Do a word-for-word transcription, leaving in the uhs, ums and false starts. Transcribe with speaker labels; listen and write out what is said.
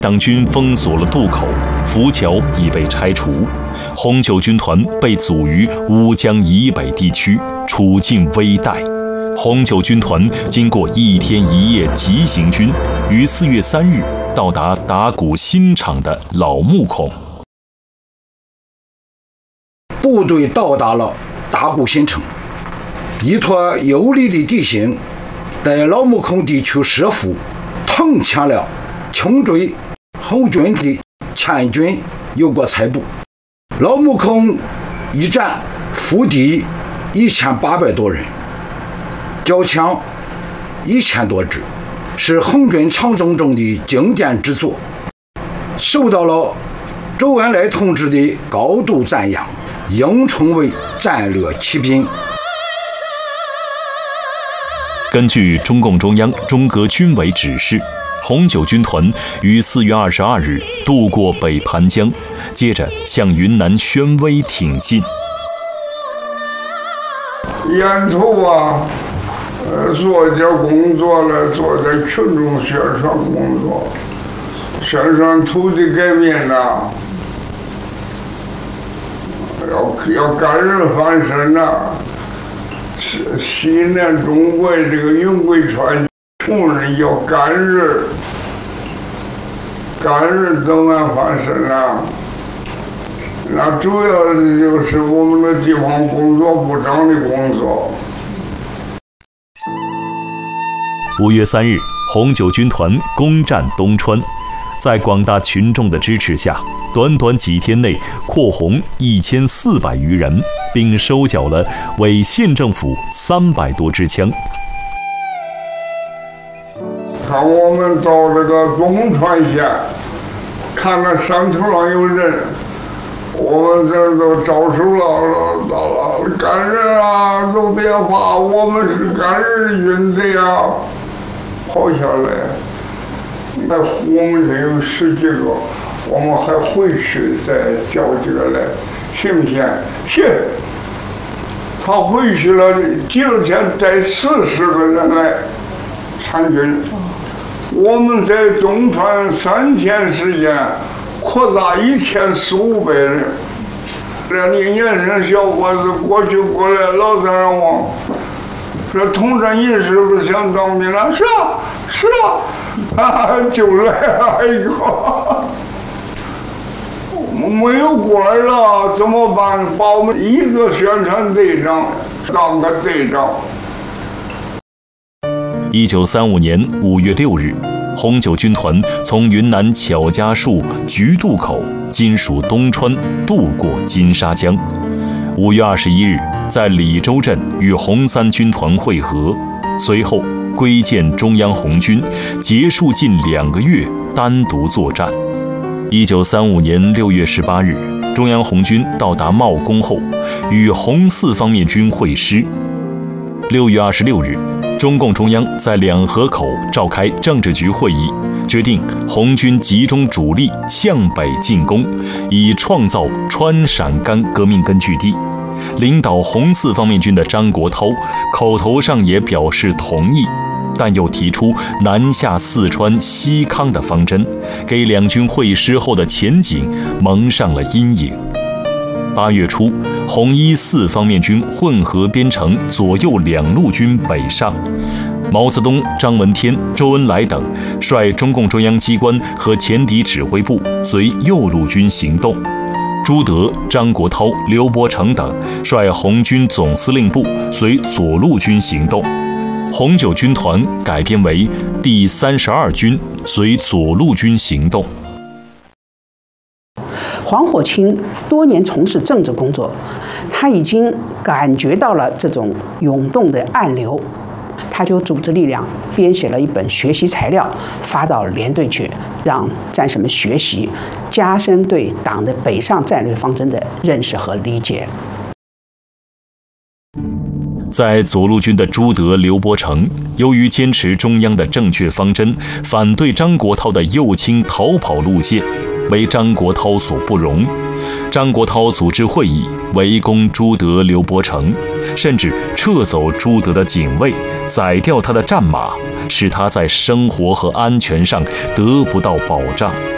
Speaker 1: 党军封锁了渡口，浮桥已被拆除，红九军团被阻于乌江以北地区，处境危殆。红九军团经过一天一夜急行军，于四月三日到达打鼓新场的老木孔。
Speaker 2: 部队到达了打鼓新城，依托有利的地形，在老木孔地区设伏，腾抢了穷追红军的前军有过采捕。老木孔一战俘敌一千八百多人，缴枪一千多支，是红军长征中的经典之作，受到了周恩来同志的高度赞扬，应称为战略奇兵。
Speaker 1: 根据中共中央中革军委指示，红九军团于四月二十二日渡过北盘江，接着向云南宣威挺进。
Speaker 3: 沿途啊，呃，做点工作了，做点群众宣传工作，宣传土地改变呐，要要感人翻身呐。是西南中国这个云贵川穷人要感人，感人怎么翻身啊？那主要的就是我们的地方工作部长的工作。
Speaker 1: 五月三日，红九军团攻占东川，在广大群众的支持下，短短几天内扩红一千四百余人，并收缴了伪县政府三百多支枪。
Speaker 3: 看我们到这个东川县，看到山头上有人，我们这都招手了了，感人啊，都别怕，我们是感人军队啊，跑下来。那我们这有十几个，我们还回去再叫几个来，行不行？行。他回去了，第二天带四十个人来参军。我们在东川三天时间扩大一千四五百人。这你年轻小伙子过去过来，老三让我说：“同志，你是不是想当兵了？”是啊，是啊，啊，就来了一个。没有官了怎么办？把我们一个宣传队长当个队长。
Speaker 1: 一九三五年五月六日，红九军团从云南巧家树菊渡口今属东川渡过金沙江。五月二十一日，在李洲镇与红三军团会合，随后归建中央红军，结束近两个月单独作战。一九三五年六月十八日，中央红军到达茂功后，与红四方面军会师。六月二十六日，中共中央在两河口召开政治局会议，决定红军集中主力向北进攻，以创造川陕甘革命根据地。领导红四方面军的张国焘口头上也表示同意，但又提出南下四川西康的方针，给两军会师后的前景蒙上了阴影。八月初，红一四方面军混合编成左右两路军北上，毛泽东、张闻天、周恩来等率中共中央机关和前敌指挥部随右路军行动，朱德、张国焘、刘伯承等率红军总司令部随左路军行动。红九军团改编为第三十二军，随左路军行动。
Speaker 4: 黄火清多年从事政治工作，他已经感觉到了这种涌动的暗流，他就组织力量编写了一本学习材料，发到连队去，让战士们学习，加深对党的北上战略方针的认识和理解。
Speaker 1: 在左路军的朱德、刘伯承，由于坚持中央的正确方针，反对张国焘的右倾逃跑路线，为张国焘所不容。张国焘组织会议，围攻朱德、刘伯承，甚至撤走朱德的警卫，宰掉他的战马，使他在生活和安全上得不到保障。